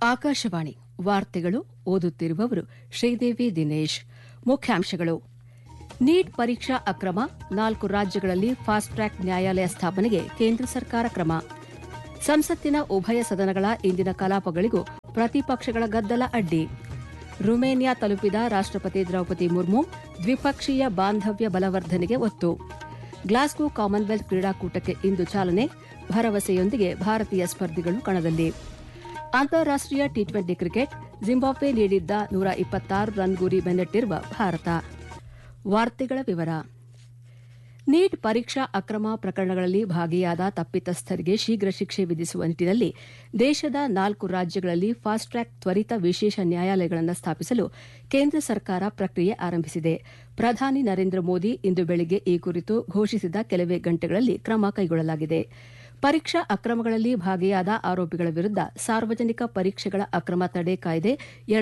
ಆಕಾಶವಾಣಿ ವಾರ್ತೆಗಳು ಓದುತ್ತಿರುವವರು ಶ್ರೀದೇವಿ ದಿನೇಶ್. ಮುಖ್ಯಾಂಶಗಳು: ನೀಟ್ ಪರೀಕ್ಷಾ ಅಕ್ರಮ, 4 ರಾಜ್ಯಗಳಲ್ಲಿ ಫಾಸ್ಟ್ ಟ್ರ್ಯಾಕ್ ನ್ಯಾಯಾಲಯ ಸ್ಥಾಪನೆಗೆ ಕೇಂದ್ರ ಸರ್ಕಾರ ಕ್ರಮ. ಸಂಸತ್ತಿನ ಉಭಯ ಸದನಗಳ ಇಂದಿನ ಕಲಾಪಗಳಿಗೂ ಪ್ರತಿಪಕ್ಷಗಳ ಗದ್ದಲ ಅಡ್ಡಿ. ರುಮೇನಿಯಾ ತಲುಪಿದ ರಾಷ್ಟ್ರಪತಿ ದ್ರೌಪದಿ ಮುರ್ಮು, ದ್ವಿಪಕ್ಷೀಯ ಬಾಂಧವ್ಯ ಬಲವರ್ಧನೆಗೆ ಒತ್ತು. ಗ್ಲಾಸ್ಗೋ ಕಾಮನ್ವೆಲ್ತ್ ಕ್ರೀಡಾಕೂಟಕ್ಕೆ ಇಂದು ಚಾಲನೆ, ಭರವಸೆಯೊಂದಿಗೆ ಭಾರತೀಯ ಸ್ಪರ್ಧಿಗಳು ಕಣದಲ್ಲಿ. ಅಂತಾರಾಷ್ಟೀಯ ಟಿ20 ಕ್ರಿಕೆಟ್, ಜಿಂಬಾಬ್ವೆ ನೀಡಿದ್ದ 126 ರನ್ ಗುರಿ ಬೆನ್ನಟ್ಟಿರುವ ಭಾರತ. ವಾರ್ತೆಗಳ ವಿವರ. ನೀಟ್ ಪರೀಕ್ಷಾ ಅಕ್ರಮ ಪ್ರಕರಣಗಳಲ್ಲಿ ಭಾಗಿಯಾದ ತಪ್ಪಿತಸ್ಥರಿಗೆ ಶೀಘ್ರ ಶಿಕ್ಷೆ ವಿಧಿಸುವ ನಿಟ್ಟಿನಲ್ಲಿ ದೇಶದ 4 ರಾಜ್ಯಗಳಲ್ಲಿ ಫಾಸ್ಟ್ ಟ್ರ್ಯಾಕ್ ತ್ವರಿತ ವಿಶೇಷ ನ್ಯಾಯಾಲಯಗಳನ್ನು ಸ್ಥಾಪಿಸಲು ಕೇಂದ್ರ ಸರ್ಕಾರ ಪ್ರಕ್ರಿಯೆ ಆರಂಭಿಸಿದೆ. ಪ್ರಧಾನಿ ನರೇಂದ್ರ ಮೋದಿ ಇಂದು ಬೆಳಗ್ಗೆ ಈ ಕುರಿತು ಘೋಷಿಸಿದ ಕೆಲವೇ ಗಂಟೆಗಳಲ್ಲಿ ಕ್ರಮ ಕೈಗೊಳ್ಳಲಾಗಿದೆ. ಪರೀಕ್ಷಾ ಅಕ್ರಮಗಳಲ್ಲಿ ಭಾಗಿಯಾದ ಆರೋಪಿಗಳ ವಿರುದ್ದ ಸಾರ್ವಜನಿಕ ಪರೀಕ್ಷೆಗಳ ಅಕ್ರಮ ತಡೆ ಕಾಯ್ದೆ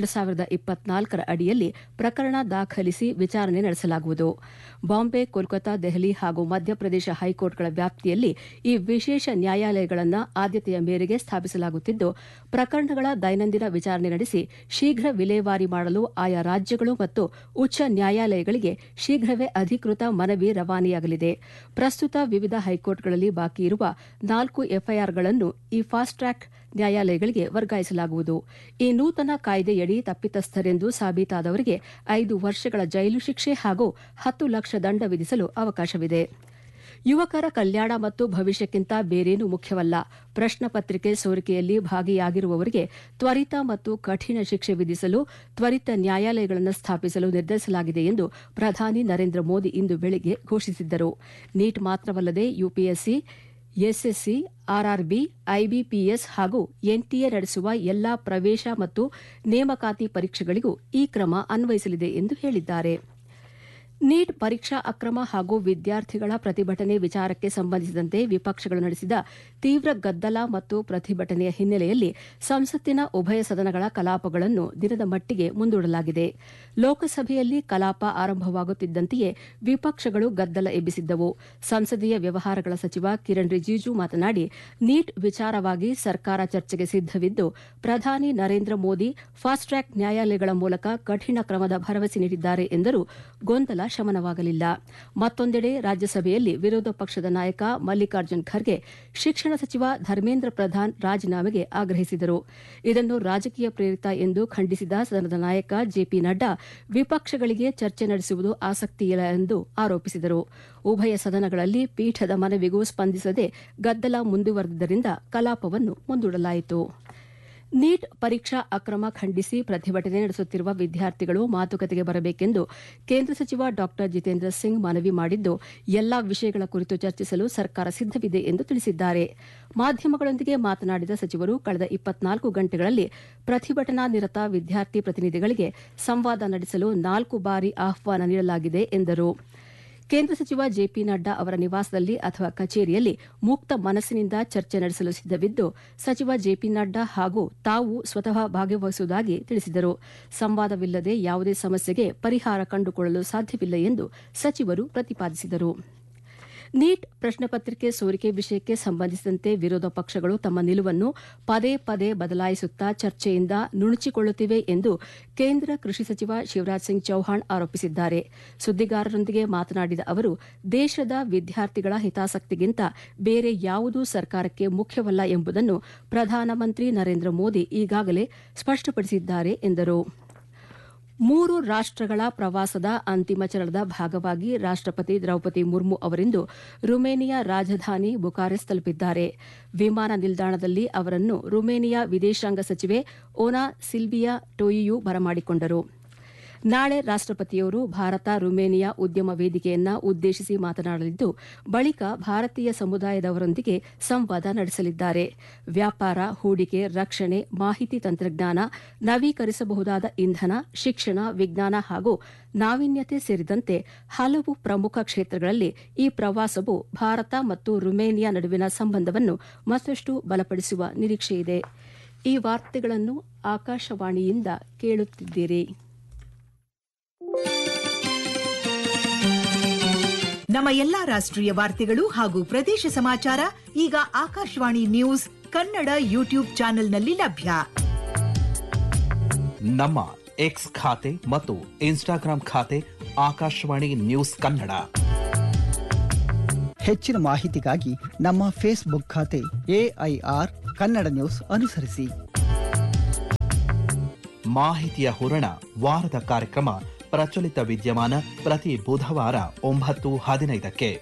2024 ಅಡಿಯಲ್ಲಿ ಪ್ರಕರಣ ದಾಖಲಿಸಿ ವಿಚಾರಣೆ ನಡೆಸಲಾಗುವುದು. ಬಾಂಬೆ, ಕೋಲ್ಕತಾ, ದೆಹಲಿ ಹಾಗೂ ಮಧ್ಯಪ್ರದೇಶ ಹೈಕೋರ್ಟ್ಗಳ ವ್ಯಾಪ್ತಿಯಲ್ಲಿ ಈ ವಿಶೇಷ ನ್ಯಾಯಾಲಯಗಳನ್ನು ಆದ್ಯತೆಯ ಮೇರೆಗೆ ಸ್ಥಾಪಿಸಲಾಗುತ್ತಿದ್ದು, ಪ್ರಕರಣಗಳ ದೈನಂದಿನ ವಿಚಾರಣೆ ನಡೆಸಿ ಶೀಘ್ರ ವಿಲೇವಾರಿ ಮಾಡಲು ಆಯಾ ರಾಜ್ಯಗಳು ಮತ್ತು ಉಚ್ಚ ನ್ಯಾಯಾಲಯಗಳಿಗೆ ಶೀಘ್ರವೇ ಅಧಿಕೃತ ಮನವಿ ರವಾನೆಯಾಗಲಿದೆ. ಪ್ರಸ್ತುತ ವಿವಿಧ ಹೈಕೋರ್ಟ್ಗಳಲ್ಲಿ ಬಾಕಿ ಇರುವ 4 ಎಫ್ಐಆರ್ಗಳನ್ನು ಈ ಫಾಸ್ಟ್ ಟ್ರ್ಯಾಕ್ ನ್ಯಾಯಾಲಯಗಳಿಗೆ ವರ್ಗಾಯಿಸಲಾಗುವುದು. ಈ ನೂತನ ಕಾಯ್ದೆಯಡಿ ತಪ್ಪಿತಸ್ಥರೆಂದು ಸಾಬೀತಾದವರಿಗೆ 5 ವರ್ಷಗಳ ಜೈಲು ಶಿಕ್ಷೆ ಹಾಗೂ 10 ಲಕ್ಷ ದಂಡ ವಿಧಿಸಲು ಅವಕಾಶವಿದೆ. ಯುವಕರ ಕಲ್ಯಾಣ ಮತ್ತು ಭವಿಷ್ಯಕ್ಕಿಂತ ಬೇರೇನೂ ಮುಖ್ಯವಲ್ಲ. ಪ್ರಶ್ನೆ ಪತ್ರಿಕೆ ಸೋರಿಕೆಯಲ್ಲಿ ಭಾಗಿಯಾಗಿರುವವರಿಗೆ ತ್ವರಿತ ಮತ್ತು ಕಠಿಣ ಶಿಕ್ಷೆ ವಿಧಿಸಲು ತ್ವರಿತ ನ್ಯಾಯಾಲಯಗಳನ್ನು ಸ್ಥಾಪಿಸಲು ನಿರ್ಧರಿಸಲಾಗಿದೆ ಎಂದು ಪ್ರಧಾನಿ ನರೇಂದ್ರ ಮೋದಿ ಇಂದು ಬೆಳಗ್ಗೆ ಘೋಷಿಸಿದ್ದರು. ನೀಟ್ ಮಾತ್ರವಲ್ಲದೆ ಯುಪಿಎಸ್ಸಿ, ಎಸ್ಎಸ್ಸಿ, ಆರ್ಆರ್ಬಿ, ಐಬಿಪಿಎಸ್ ಹಾಗೂ ಎನ್ಟಿಎ ನಡೆಸುವ ಎಲ್ಲಾ ಪ್ರವೇಶ ಮತ್ತು ನೇಮಕಾತಿ ಪರೀಕ್ಷೆಗಳಿಗೂ ಈ ಕ್ರಮ ಅನ್ವಯಿಸಲಿದೆ ಎಂದು ಹೇಳಿದ್ದಾರೆ. ನೀಟ್ ಪರೀಕ್ಷಾ ಅಕ್ರಮ ಹಾಗೂ ವಿದ್ಯಾರ್ಥಿಗಳ ಪ್ರತಿಭಟನೆ ವಿಚಾರಕ್ಕೆ ಸಂಬಂಧಿಸಿದಂತೆ ವಿಪಕ್ಷಗಳು ನಡೆಸಿದ ತೀವ್ರ ಗದ್ದಲ ಮತ್ತು ಪ್ರತಿಭಟನೆಯ ಹಿನ್ನೆಲೆಯಲ್ಲಿ ಸಂಸತ್ತಿನ ಉಭಯ ಸದನಗಳ ಕಲಾಪಗಳನ್ನು ದಿನದ ಮಟ್ಟಿಗೆ ಮುಂದೂಡಲಾಗಿದೆ. ಲೋಕಸಭೆಯಲ್ಲಿ ಕಲಾಪ ಆರಂಭವಾಗುತ್ತಿದ್ದಂತೆಯೇ ವಿಪಕ್ಷಗಳು ಗದ್ದಲ ಎಬ್ಬಿಸಿದ್ದವು. ಸಂಸದೀಯ ವ್ಯವಹಾರಗಳ ಸಚಿವ ಕಿರಣ್ ರಿಜಿಜು ಮಾತನಾಡಿ, ನೀಟ್ ವಿಚಾರವಾಗಿ ಸರ್ಕಾರ ಚರ್ಚೆಗೆ ಸಿದ್ದವಿದ್ದು, ಪ್ರಧಾನಿ ನರೇಂದ್ರ ಮೋದಿ ಫಾಸ್ಟ್ ಟ್ರ್ಯಾಕ್ ನ್ಯಾಯಾಲಯಗಳ ಮೂಲಕ ಕಠಿಣ ಕ್ರಮದ ಭರವಸೆ ನೀಡಿದ್ದಾರೆ ಎಂದರೂ ಗೊಂದಲ ಶಮನವಾಗಲಿಲ್ಲ. ಮತ್ತೊಂದೆಡೆ ರಾಜ್ಯಸಭೆಯಲ್ಲಿ ವಿರೋಧ ಪಕ್ಷದ ನಾಯಕ ಮಲ್ಲಿಕಾರ್ಜುನ್ ಖರ್ಗೆ ಶಿಕ್ಷಣ ಸಚಿವ ಧರ್ಮೇಂದ್ರ ಪ್ರಧಾನ್ ರಾಜೀನಾಮೆಗೆ ಆಗ್ರಹಿಸಿದರು. ಇದನ್ನು ರಾಜಕೀಯ ಪ್ರೇರಿತ ಎಂದು ಖಂಡಿಸಿದ ಸದನದ ನಾಯಕ ಜೆಪಿ ನಡ್ಡಾ, ವಿಪಕ್ಷಗಳಿಗೆ ಚರ್ಚೆ ನಡೆಸುವುದು ಆಸಕ್ತಿಯಿಲ್ಲ ಎಂದು ಆರೋಪಿಸಿದರು. ಉಭಯ ಸದನಗಳಲ್ಲಿ ಪೀಠದ ಮನವಿಗೂ ಸ್ಪಂದಿಸದೆ ಗದ್ದಲ ಮುಂದುವರೆದಿದ್ದರಿಂದ ಕಲಾಪವನ್ನು ಮುಂದೂಡಲಾಯಿತು. ನೀಟ್ ಪರೀಕ್ಷಾ ಅಕ್ರಮ ಖಂಡಿಸಿ ಪ್ರತಿಭಟನೆ ನಡೆಸುತ್ತಿರುವ ವಿದ್ಯಾರ್ಥಿಗಳು ಮಾತುಕತೆಗೆ ಬರಬೇಕೆಂದು ಕೇಂದ್ರ ಸಚಿವ ಡಾ ಜಿತೇಂದ್ರ ಸಿಂಗ್ ಮನವಿ ಮಾಡಿದ್ದು, ಎಲ್ಲಾ ವಿಷಯಗಳ ಕುರಿತು ಚರ್ಚಿಸಲು ಸರ್ಕಾರ ಸಿದ್ದವಿದೆ ಎಂದು ತಿಳಿಸಿದ್ದಾರೆ. ಮಾಧ್ಯಮಗಳೊಂದಿಗೆ ಮಾತನಾಡಿದ ಸಚಿವರು, ಕಳೆದ 24 ಗಂಟೆಗಳಲ್ಲಿ ಪ್ರತಿಭಟನಾ ನಿರತ ವಿದ್ಯಾರ್ಥಿ ಪ್ರತಿನಿಧಿಗಳಿಗೆ ಸಂವಾದ ನಡೆಸಲು 4 ಬಾರಿ ಆಹ್ವಾನ ನೀಡಲಾಗಿದೆ ಎಂದರು. ಕೇಂದ್ರ ಸಚಿವ ಜೆಪಿ ನಡ್ಡಾ ಅವರ ನಿವಾಸದಲ್ಲಿ ಅಥವಾ ಕಚೇರಿಯಲ್ಲಿ ಮುಕ್ತ ಮನಸ್ಸಿನಿಂದ ಚರ್ಚೆ ನಡೆಸಲು ಸಿದ್ದವಿದ್ದು, ಸಚಿವ ಜೆಪಿ ನಡ್ಡಾ ಹಾಗೂ ತಾವು ಸ್ವತಃ ಭಾಗವಹಿಸುವುದಾಗಿ ತಿಳಿಸಿದರು. ಸಂವಾದವಿಲ್ಲದೆ ಯಾವುದೇ ಸಮಸ್ಯೆಗೆ ಪರಿಹಾರ ಕಂಡುಕೊಳ್ಳಲು ಸಾಧ್ಯವಿಲ್ಲ ಎಂದು ಸಚಿವರು ಪ್ರತಿಪಾದಿಸಿದರು. ನೀಟ್ ಪ್ರಶ್ನೆ ಪತ್ರಿಕೆ ಸೋರಿಕೆ ವಿಷಯಕ್ಕೆ ಸಂಬಂಧಿಸಿದಂತೆ ವಿರೋಧ ಪಕ್ಷಗಳು ತಮ್ಮ ನಿಲುವನ್ನು ಪದೇ ಪದೇ ಬದಲಾಯಿಸುತ್ತಾ ಚರ್ಚೆಯಿಂದ ನುಣುಚಿಕೊಳ್ಳುತ್ತಿವೆ ಎಂದು ಕೇಂದ್ರ ಕೃಷಿ ಸಚಿವ ಶಿವರಾಜ್ ಸಿಂಗ್ ಚೌಹಾಣ್ ಆರೋಪಿಸಿದ್ದಾರೆ. ಸುದ್ದಿಗಾರರೊಂದಿಗೆ ಮಾತನಾಡಿದ ಅವರು, ದೇಶದ ವಿದ್ಯಾರ್ಥಿಗಳ ಹಿತಾಸಕ್ತಿಗಿಂತ ಬೇರೆ ಯಾವುದೂ ಸರ್ಕಾರಕ್ಕೆ ಮುಖ್ಯವಲ್ಲ ಎಂಬುದನ್ನು ಪ್ರಧಾನಮಂತ್ರಿ ನರೇಂದ್ರ ಮೋದಿ ಈಗಾಗಲೇ ಸ್ಪಷ್ಟಪಡಿಸಿದ್ದಾರೆ ಎಂದರು. 3 ರಾಷ್ಟಗಳ ಪ್ರವಾಸದ ಅಂತಿಮ ಚರಣದ ಭಾಗವಾಗಿ ರಾಷ್ಟ್ರಪತಿ ದ್ರೌಪದಿ ಮುರ್ಮು ಅವರಿಂದು ರುಮೇನಿಯಾ ರಾಜಧಾನಿ ಬುಕಾರೆಸ್ಟ್ ತಲುಪಿದ್ದಾರೆ. ವಿಮಾನ ನಿಲ್ದಾಣದಲ್ಲಿ ಅವರನ್ನು ರುಮೇನಿಯಾ ವಿದೇಶಾಂಗ ಸಚಿವೆ ಓನಾ ಸಿಲ್ವಿಯಾ ಟೋಯಿಯು ಬರಮಾಡಿಕೊಂಡರು. ನಾಳೆ ರಾಷ್ಟ್ರಪತಿಯವರು ಭಾರತ ರುಮೇನಿಯಾ ಉದ್ಯಮ ವೇದಿಕೆಯನ್ನು ಉದ್ದೇಶಿಸಿ ಮಾತನಾಡಲಿದ್ದು, ಬಳಿಕ ಭಾರತೀಯ ಸಮುದಾಯದವರೊಂದಿಗೆ ಸಂವಾದ ನಡೆಸಲಿದ್ದಾರೆ. ವ್ಯಾಪಾರ, ಹೂಡಿಕೆ, ರಕ್ಷಣೆ, ಮಾಹಿತಿ ತಂತ್ರಜ್ಞಾನ, ನವೀಕರಿಸಬಹುದಾದ ಇಂಧನ, ಶಿಕ್ಷಣ, ವಿಜ್ಞಾನ ಹಾಗೂ ನಾವೀನ್ಯತೆ ಸೇರಿದಂತೆ ಹಲವು ಪ್ರಮುಖ ಕ್ಷೇತ್ರಗಳಲ್ಲಿ ಈ ಪ್ರವಾಸವು ಭಾರತ ಮತ್ತು ರುಮೇನಿಯಾ ನಡುವಿನ ಸಂಬಂಧವನ್ನು ಮತ್ತಷ್ಟು ಬಲಪಡಿಸುವ ನಿರೀಕ್ಷೆಯಿದೆ. ಈ ವಾರ್ತೆಗಳನ್ನು ಆಕಾಶವಾಣಿಯಿಂದ ಕೇಳುತ್ತಿದ್ದೀರಿ. ನಮ್ಮ ಎಲ್ಲಾ ರಾಷ್ಟ್ರೀಯ ವಾರ್ತೆಗಳು ಹಾಗೂ ಪ್ರದೇಶ ಸಮಾಚಾರ ಈಗ ಆಕಾಶವಾಣಿ ನ್ಯೂಸ್ ಕನ್ನಡ ಯೂಟ್ಯೂಬ್ ಚಾನೆಲ್ನಲ್ಲಿ ಲಭ್ಯ. ನಮ್ಮ ಎಕ್ಸ್ ಖಾತೆ ಮತ್ತು ಇನ್ಸ್ಟಾಗ್ರಾಂ ಖಾತೆ ಆಕಾಶವಾಣಿ ನ್ಯೂಸ್ ಕನ್ನಡ. ಹೆಚ್ಚಿನ ಮಾಹಿತಿಗಾಗಿ ನಮ್ಮ ಫೇಸ್ಬುಕ್ ಖಾತೆ AIR ಕನ್ನಡ ನ್ಯೂಸ್ ಅನುಸರಿಸಿ. ಮಾಹಿತಿಯ ಹೂರಣ ವಾರದ ಕಾರ್ಯಕ್ರಮ ಪ್ರಚಲಿತ ವಿದ್ಯಮಾನ ಪ್ರತಿ ಬುಧವಾರ 9:15.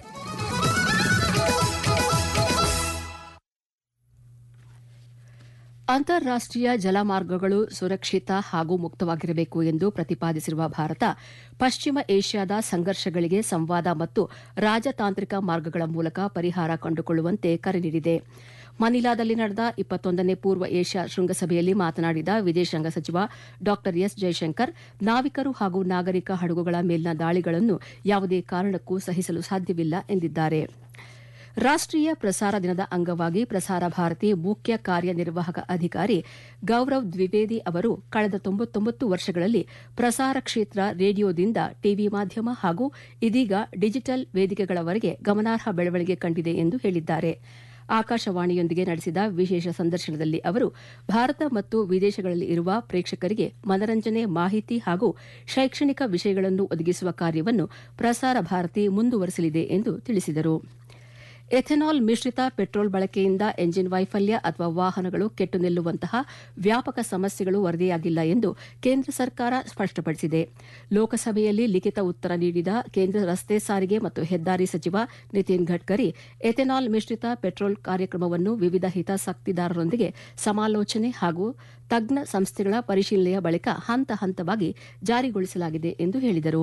ಅಂತಾರಾಷ್ಟೀಯ ಜಲಮಾರ್ಗಗಳು ಸುರಕ್ಷಿತ ಹಾಗೂ ಮುಕ್ತವಾಗಿರಬೇಕು ಎಂದು ಪ್ರತಿಪಾದಿಸಿರುವ ಭಾರತ ಪಶ್ಚಿಮ ಏಷ್ಯಾದ ಸಂಘರ್ಷಗಳಿಗೆ ಸಂವಾದ ಮತ್ತು ರಾಜತಾಂತ್ರಿಕ ಮಾರ್ಗಗಳ ಮೂಲಕ ಪರಿಹಾರ ಕಂಡುಕೊಳ್ಳುವಂತೆ ಕರೆ ನೀಡಿದೆ. ಮನಿಲಾದಲ್ಲಿ ನಡೆದ 21ನೇ ಪೂರ್ವ ಏಷ್ಯಾ ಶೃಂಗಸಭೆಯಲ್ಲಿ ಮಾತನಾಡಿದ ವಿದೇಶಾಂಗ ಸಚಿವ ಡಾ ಎಸ್ ಜೈಶಂಕರ್, ನಾವಿಕರು ಹಾಗೂ ನಾಗರಿಕ ಹಡಗುಗಳ ಮೇಲಿನ ದಾಳಿಗಳನ್ನು ಯಾವುದೇ ಕಾರಣಕ್ಕೂ ಸಹಿಸಲು ಸಾಧ್ಯವಿಲ್ಲ ಎಂದಿದ್ದಾರೆ. ರಾಷ್ಟೀಯ ಪ್ರಸಾರ ದಿನದ ಅಂಗವಾಗಿ ಪ್ರಸಾರ ಭಾರತಿ ಮುಖ್ಯ ಕಾರ್ಯನಿರ್ವಾಹಕ ಅಧಿಕಾರಿ ಗೌರವ್ ದ್ವಿವೇದಿ ಅವರು ಕಳೆದ 99 ವರ್ಷಗಳಲ್ಲಿ ಪ್ರಸಾರ ಕ್ಷೇತ್ರ ರೇಡಿಯೋದಿಂದ ಟಿವಿ ಮಾಧ್ಯಮ ಹಾಗೂ ಇದೀಗ ಡಿಜಿಟಲ್ ವೇದಿಕೆಗಳವರೆಗೆ ಗಮನಾರ್ಹ ಬೆಳವಣಿಗೆ ಕಂಡಿದೆ ಎಂದು ಹೇಳಿದ್ದಾರೆ. ಆಕಾಶವಾಣಿಯೊಂದಿಗೆ ನಡೆಸಿದ ವಿಶೇಷ ಸಂದರ್ಶನದಲ್ಲಿ ಅವರು ಭಾರತ ಮತ್ತು ವಿದೇಶಗಳಲ್ಲಿ ಇರುವ ಪ್ರೇಕ್ಷಕರಿಗೆ ಮನರಂಜನೆ, ಮಾಹಿತಿ ಹಾಗೂ ಶೈಕ್ಷಣಿಕ ವಿಷಯಗಳನ್ನು ಒದಗಿಸುವ ಕಾರ್ಯವನ್ನು ಪ್ರಸಾರ ಭಾರತಿ ಮುಂದುವರೆಸಲಿದೆ ಎಂದು ತಿಳಿಸಿದರು. ಎಥೆನಾಲ್ ಮಿಶ್ರಿತ ಪೆಟ್ರೋಲ್ ಬಳಕೆಯಿಂದ ಎಂಜಿನ್ ವೈಫಲ್ಯ ಅಥವಾ ವಾಹನಗಳು ಕೆಟ್ಟು ನಿಲ್ಲುವಂತಹ ವ್ಯಾಪಕ ಸಮಸ್ಯೆಗಳು ವರದಿಯಾಗಿಲ್ಲ ಎಂದು ಕೇಂದ್ರ ಸರ್ಕಾರ ಸ್ಪಷ್ಟಪಡಿಸಿದೆ. ಲೋಕಸಭೆಯಲ್ಲಿ ಲಿಖಿತ ಉತ್ತರ ನೀಡಿದ ಕೇಂದ್ರ ರಸ್ತೆ ಸಾರಿಗೆ ಮತ್ತು ಹೆದ್ದಾರಿ ಸಚಿವ ನಿತಿನ್ ಗಡ್ಕರಿ, ಎಥೆನಾಲ್ ಮಿಶ್ರಿತ ಪೆಟ್ರೋಲ್ ಕಾರ್ಯಕ್ರಮವನ್ನು ವಿವಿಧ ಹಿತಾಸಕ್ತಿದಾರರೊಂದಿಗೆ ಸಮಾಲೋಚನೆ ಹಾಗೂ ತಜ್ಞ ಸಂಸ್ಥೆಗಳ ಪರಿಶೀಲನೆಯ ಬಳಿಕ ಹಂತ ಹಂತವಾಗಿ ಜಾರಿಗೊಳಿಸಲಾಗಿದೆ ಎಂದು ಹೇಳಿದರು.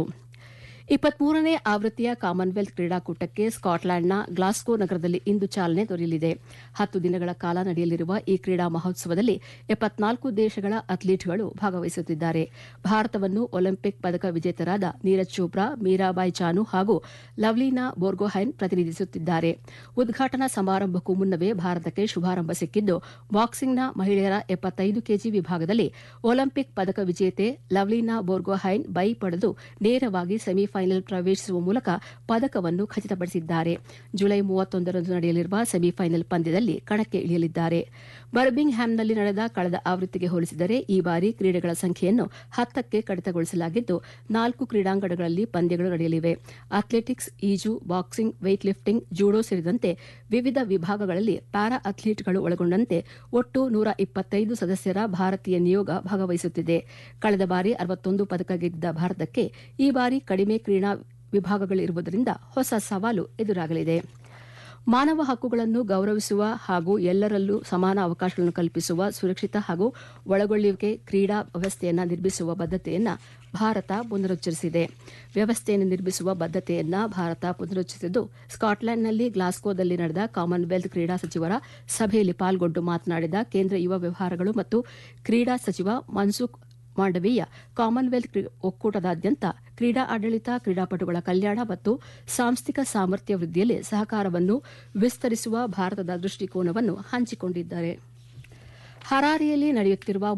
23ನೇ ಆವೃತ್ತಿಯ ಕಾಮನ್ವೆಲ್ತ್ ಕ್ರೀಡಾಕೂಟಕ್ಕೆ ಸ್ಕಾಟ್ಲೆಂಡ್ನ ಗ್ಲಾಸ್ಗೋ ನಗರದಲ್ಲಿ ಇಂದು ಚಾಲನೆ ದೊರೆಯಲಿದೆ. 10 ದಿನಗಳ ಕಾಲ ನಡೆಯಲಿರುವ ಈ ಕ್ರೀಡಾ ಮಹೋತ್ಸವದಲ್ಲಿ 74 ದೇಶಗಳ ಅಥ್ಲೀಟ್ಗಳು ಭಾಗವಹಿಸುತ್ತಿದ್ದಾರೆ. ಭಾರತವನ್ನು ಒಲಿಂಪಿಕ್ ಪದಕ ವಿಜೇತರಾದ ನೀರಜ್ ಚೋಪ್ರಾ, ಮೀರಾಬಾಯಿ ಚಾನು ಹಾಗೂ ಲವ್ಲಿನಾ ಬೋರ್ಗೊಹೈನ್ ಪ್ರತಿನಿಧಿಸುತ್ತಿದ್ದಾರೆ. ಉದ್ಘಾಟನಾ ಸಮಾರಂಭಕ್ಕೂ ಮುನ್ನವೇ ಭಾರತಕ್ಕೆ ಶುಭಾರಂಭ ಸಿಕ್ಕಿದ್ದು, ಬಾಕ್ಸಿಂಗ್ನ ಮಹಿಳೆಯರ 75 ಕೆಜಿ ವಿಭಾಗದಲ್ಲಿ ಒಲಿಂಪಿಕ್ ಪದಕ ವಿಜೇತೆ ಲವ್ಲಿನಾ ಬೋರ್ಗೊಹೈನ್ ಬೈ ಪಡೆದು ನೇರವಾಗಿ ಸೆಮಿಫೈನಲ್ ಪ್ರವೇಶಿಸುವ ಮೂಲಕ ಪದಕವನ್ನು ಖಚಿತಪಡಿಸಿದ್ದಾರೆ. ಜುಲೈ 31ರಂದು ನಡೆಯಲಿರುವ ಸೆಮಿಫೈನಲ್ ಪಂದ್ಯದಲ್ಲಿ ಕಣಕ್ಕೆ ಇಳಿಯಲಿದ್ದಾರೆ. ಬರ್ಮಿಂಗ್ ಹ್ಯಾಮ್ನಲ್ಲಿ ನಡೆದ ಕಳೆದ ಆವೃತ್ತಿಗೆ ಹೋಲಿಸಿದರೆ ಈ ಬಾರಿ ಕ್ರೀಡೆಗಳ ಸಂಖ್ಯೆಯನ್ನು 10ಕ್ಕೆ ಕಡಿತಗೊಳಿಸಲಾಗಿದ್ದು 4 ಕ್ರೀಡಾಂಗಣಗಳಲ್ಲಿ ಪಂದ್ಯಗಳು ನಡೆಯಲಿವೆ. ಅಥ್ಲೆಟಿಕ್ಸ್, ಈಜು, ಬಾಕ್ಸಿಂಗ್, ವೇಟ್ ಲಿಫ್ಟಿಂಗ್, ಜೂಡೋ ಸೇರಿದಂತೆ ವಿವಿಧ ವಿಭಾಗಗಳಲ್ಲಿ ಪ್ಯಾರಾ ಅಥ್ಲೀಟ್ಗಳು ಒಳಗೊಂಡಂತೆ ಒಟ್ಟು 125 ಸದಸ್ಯರ ಭಾರತೀಯ ನಿಯೋಗ ಭಾಗವಹಿಸುತ್ತಿದೆ. ಕಳೆದ ಬಾರಿ 61 ಪದಕ ಗೆದ್ದಿದ್ದ ಭಾರತಕ್ಕೆ ಈ ಬಾರಿ ಕಡಿಮೆ ಕ್ರೀಡಾ ವಿಭಾಗಗಳಿರುವುದರಿಂದ ಹೊಸ ಸವಾಲು ಎದುರಾಗಲಿದೆ. ಮಾನವ ಹಕ್ಕುಗಳನ್ನು ಗೌರವಿಸುವ ಹಾಗೂ ಎಲ್ಲರಲ್ಲೂ ಸಮಾನ ಅವಕಾಶಗಳನ್ನು ಕಲ್ಪಿಸುವ ಸುರಕ್ಷಿತ ಹಾಗೂ ಒಳಗೊಳ್ಳುವಿಕೆ ಕ್ರೀಡಾ ವ್ಯವಸ್ಥೆಯನ್ನು ನಿರ್ಮಿಸುವ ಬದ್ಧತೆಯನ್ನು ಭಾರತ ಪುನರುಚ್ಚರಿಸಿದೆ. ವ್ಯವಸ್ಥೆಯನ್ನು ನಿರ್ಮಿಸುವ ಬದ್ಧತೆಯನ್ನು ಭಾರತ ಪುನರುಚ್ಚರಿಸಿದ್ದು, ಸ್ಕಾಟ್ಲೆಂಡ್ನಲ್ಲಿ ಗ್ಲಾಸ್ಗೋದಲ್ಲಿ ನಡೆದ ಕಾಮನ್ವೆಲ್ತ್ ಕ್ರೀಡಾ ಸಚಿವರ ಸಭೆಯಲ್ಲಿ ಪಾಲ್ಗೊಂಡು ಮಾತನಾಡಿದ ಕೇಂದ್ರ ಯುವ ವ್ಯವಹಾರಗಳು ಮತ್ತು ಕ್ರೀಡಾ ಸಚಿವ ಮನ್ಸುಖ್ ಮಾಂಡವೀಯ, ಕಾಮನ್ವೆಲ್ತ್ ಒಕ್ಕೂಟದಾದ್ಯಂತ ಕ್ರೀಡಾ ಆಡಳಿತ, ಕ್ರೀಡಾಪಟುಗಳ ಕಲ್ಯಾಣ ಮತ್ತು ಸಾಂಸ್ಥಿಕ ಸಾಮರ್ಥ್ಯ ವೃದ್ಧಿಯಲ್ಲಿ ಸಹಕಾರವನ್ನು ವಿಸ್ತರಿಸುವ ಭಾರತದ ದೃಷ್ಟಿಕೋನವನ್ನು ಹಂಚಿಕೊಂಡಿದ್ದಾರೆ. ಹರಾರೆಯಲ್ಲಿ ನಡೆಯುತ್ತಿರುವ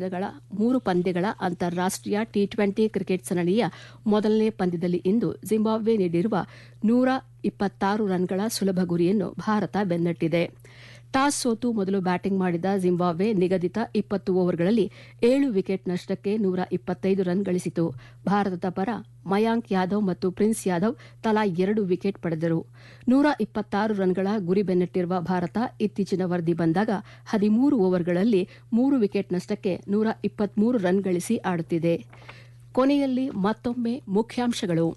3 ಪಂದ್ಯಗಳ ಅಂತಾರಾಷ್ಟೀಯ T20 ಕ್ರಿಕೆಟ್ ಸರಣಿಯ ಮೊದಲನೇ ಪಂದ್ಯದಲ್ಲಿ ಇಂದು ಜಿಂಬಾಬ್ವೆ ನೀಡಿರುವ 126 ರನ್ಗಳ ಸುಲಭ ಗುರಿಯನ್ನು ಭಾರತ ಬೆನ್ನಟ್ಟಿದೆ. ಟಾಸ್ ಸೋತು ಮೊದಲು ಬ್ಯಾಟಿಂಗ್ ಮಾಡಿದ ಜಿಂಬಾಬ್ವೆ ನಿಗದಿತ 20 ಓವರ್ಗಳಲ್ಲಿ 7 ವಿಕೆಟ್ ನಷ್ಟಕ್ಕೆ 125 ರನ್ ಗಳಿಸಿತು. ಭಾರತದ ಪರ ಮಯಾಂಕ್ ಯಾದವ್ ಮತ್ತು ಪ್ರಿನ್ಸ್ ಯಾದವ್ ತಲಾ 2 ವಿಕೆಟ್ ಪಡೆದರು. 126 ರನ್ಗಳ ಗುರಿ ಬೆನ್ನಟ್ಟಿರುವ ಭಾರತ ಇತ್ತೀಚಿನ ವರದಿ ಬಂದಾಗ 13 ಓವರ್ಗಳಲ್ಲಿ 3 ವಿಕೆಟ್ ನಷ್ಟಕ್ಕೆ 123 ರನ್ ಗಳಿಸಿ ಆಡುತ್ತಿದೆ. ಕೊನೆಯಲ್ಲಿ ಮತ್ತೊಮ್ಮೆ ಮುಖ್ಯಾಂಶಗಳು.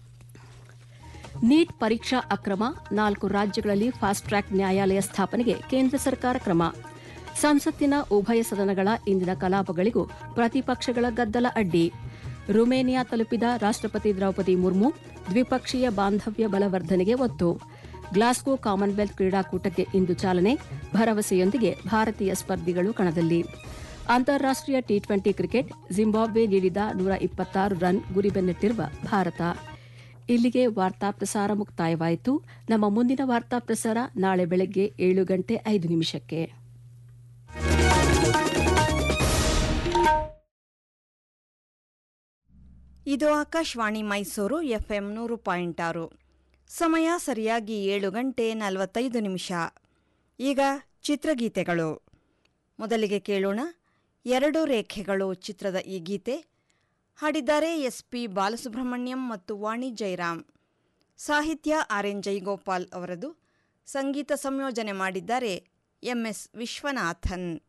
ನೀಟ್ ಪರೀಕ್ಷಾ ಅಕ್ರಮ, 4 ರಾಜ್ಯಗಳಲ್ಲಿ ಫಾಸ್ಟ್ ಟ್ರ್ಯಾಕ್ ನ್ಯಾಯಾಲಯ ಸ್ಥಾಪನೆಗೆ ಕೇಂದ್ರ ಸರ್ಕಾರ ಕ್ರಮ. ಸಂಸತ್ತಿನ ಉಭಯ ಸದನಗಳ ಇಂದಿನ ಕಲಾಪಗಳಿಗೂ ಪ್ರತಿಪಕ್ಷಗಳ ಗದ್ದಲ ಅಡ್ಡಿ. ರುಮೇನಿಯಾ ತಲುಪಿದ ರಾಷ್ಟ್ರಪತಿ ದ್ರೌಪದಿ ಮುರ್ಮು, ದ್ವಿಪಕ್ಷೀಯ ಬಾಂಧವ್ಯ ಬಲವರ್ಧನೆಗೆ ಒತ್ತು. ಗ್ಲಾಸ್ಗೋ ಕಾಮನ್ವೆಲ್ತ್ ಕ್ರೀಡಾಕೂಟಕ್ಕೆ ಇಂದು ಚಾಲನೆ, ಭರವಸೆಯೊಂದಿಗೆ ಭಾರತೀಯ ಸ್ಪರ್ಧಿಗಳು ಕಣದಲ್ಲಿ. ಅಂತಾರಾಷ್ಟೀಯ T20 ಕ್ರಿಕೆಟ್, ಜಿಂಬಾಬ್ವೆ ನೀಡಿದ 126 ರನ್ ಗುರಿ ಬೆನ್ನಟ್ಟಿರುವ ಭಾರತ. ಇಲ್ಲಿಗೆ ವಾರ್ತಾ ಪ್ರಸಾರ ಮುಕ್ತಾಯವಾಯಿತು. ನಮ್ಮ ಮುಂದಿನ ವಾರ್ತಾ ಪ್ರಸಾರ ನಾಳೆ ಬೆಳಗ್ಗೆ 7:05. ಇದು ಆಕಾಶವಾಣಿ ಮೈಸೂರು FM 100.6. ಸಮಯ ಸರಿಯಾಗಿ 7:45. ಈಗ ಚಿತ್ರಗೀತೆಗಳು. ಮೊದಲಿಗೆ ಕೇಳೋಣ ಎರಡು ರೇಖೆಗಳು ಚಿತ್ರದ ಈ ಗೀತೆ ಹಾಡಿದ್ದಾರೆ ಎಸ್.ಪಿ. ಬಾಲಸುಬ್ರಹ್ಮಣ್ಯಂ ಮತ್ತು ವಾಣಿ ಜಯರಾಮ್. ಸಾಹಿತ್ಯ ಆರ್.ಎನ್. ಜೈಗೋಪಾಲ್ ಅವರದು. ಸಂಗೀತ ಸಂಯೋಜನೆ ಮಾಡಿದ್ದಾರೆ ಎಂ.ಎಸ್. ವಿಶ್ವನಾಥನ್.